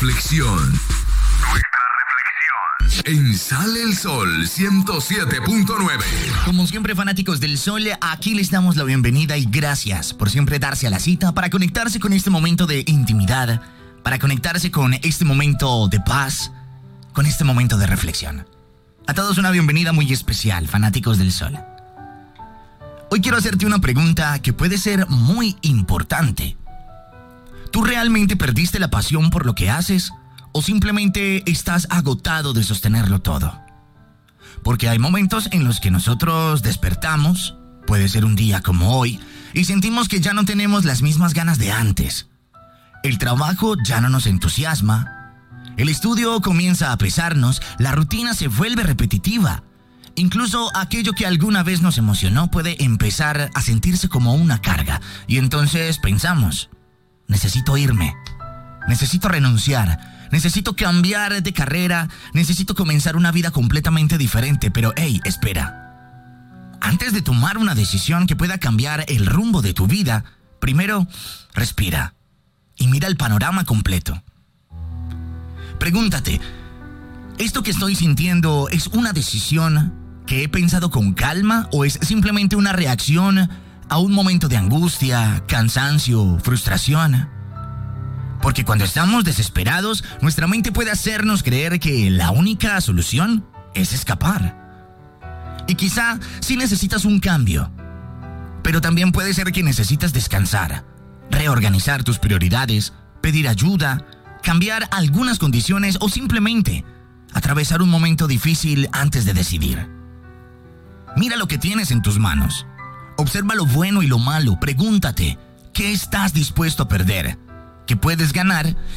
reflexión. En Sale el Sol 107.9. Como siempre, fanáticos del sol, aquí les damos la bienvenida y gracias por siempre darse a la cita para conectarse con este momento de intimidad, para conectarse con este momento de paz, con este momento de reflexión. A todos una bienvenida muy especial, fanáticos del sol. Hoy quiero hacerte una pregunta que puede ser muy importante. ¿Tú realmente perdiste la pasión por lo que haces? ¿O simplemente estás agotado de sostenerlo todo? Porque hay momentos en los que nosotros despertamos, puede ser un día como hoy, y sentimos que ya no tenemos las mismas ganas de antes. El trabajo ya no nos entusiasma, el estudio comienza a pesarnos, la rutina se vuelve repetitiva. Incluso aquello que alguna vez nos emocionó puede empezar a sentirse como una carga. Y entonces pensamos, necesito irme, necesito renunciar, necesito cambiar de carrera, necesito comenzar una vida completamente diferente. Pero hey, espera. Antes de tomar una decisión que pueda cambiar el rumbo de tu vida, primero respira y mira el panorama completo. Pregúntate, ¿esto que estoy sintiendo es una decisión que he pensado con calma o es simplemente una reacción a un momento de angustia, cansancio, frustración? Porque cuando estamos desesperados, nuestra mente puede hacernos creer que la única solución es escapar. Y quizá sí necesitas un cambio, pero también puede ser que necesitas descansar, reorganizar tus prioridades, pedir ayuda, cambiar algunas condiciones o simplemente atravesar un momento difícil antes de decidir. Mira lo que tienes en tus manos. Observa lo bueno y lo malo. Pregúntate, ¿qué estás dispuesto a perder? ¿Qué puedes ganar